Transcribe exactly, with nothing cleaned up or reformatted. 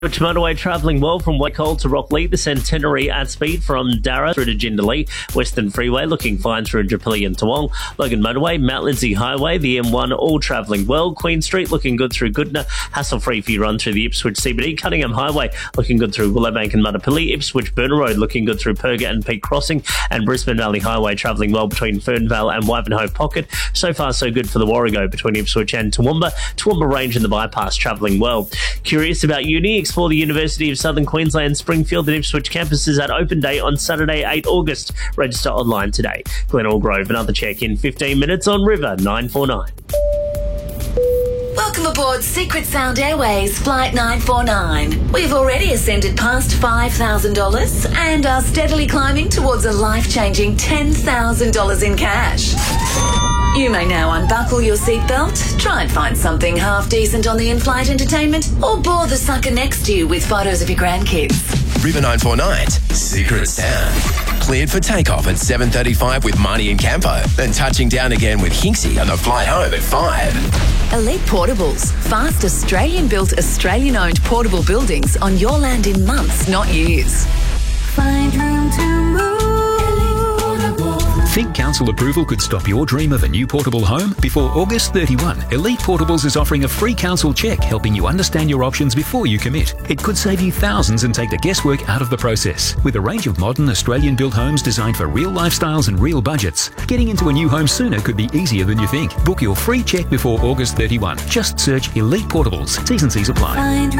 Which motorway travelling well from Wakehold to Rockley, the Centenary at speed from Darra through to Jindalee, Western Freeway looking fine through Indooroopilly and Toowong, Logan Motorway, Mount Lindesay Highway, the M one all travelling well, Queen Street looking good through Goodna, hassle-free for your run through the Ipswich C B D, Cunningham Highway looking good through Willowbank and Muttapilly, Ipswich Burner Road looking good through Perga and Peak Crossing, and Brisbane Valley Highway travelling well between Fernvale and Wivenhoe Pocket. So far so good for the Warrego between Ipswich and Toowoomba, Toowoomba Range and the Bypass travelling well. Curious about uni? Explore the University of Southern Queensland Springfield and Ipswich campuses at open day on Saturday, eighth of August. Register online today. Glenelg Grove, another check in fifteen minutes on River nine four nine. Welcome aboard Secret Sound Airways Flight nine four nine. We've already ascended past five thousand dollars and are steadily climbing towards a life-changing ten thousand dollars in cash. You may now unbuckle your seatbelt, try and find something half-decent on the in-flight entertainment, or bore the sucker next to you with photos of your grandkids. River nine four nine, Secret Sound. Cleared for takeoff at seven thirty-five with Marnie and Campo, then touching down again with Hinksy on the flight home at five. Elite Portables. Fast Australian-built, Australian-owned portable buildings on your land in months, not years. Find room to move. Think council approval could stop your dream of a new portable home? Before August thirty-first, Elite Portables is offering a free council check helping you understand your options before you commit. It could save you thousands and take the guesswork out of the process. With a range of modern Australian-built homes designed for real lifestyles and real budgets, getting into a new home sooner could be easier than you think. Book your free check before August thirty-first. Just search Elite Portables. T's and C's apply. Find